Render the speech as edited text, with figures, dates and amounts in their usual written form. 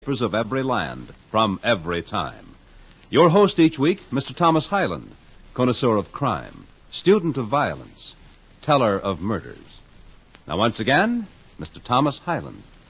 Of every land, from every time. Your host each week, Mr. Thomas Hyland, connoisseur of crime, student of violence, teller of murders. Now, once again, Mr. Thomas Hyland.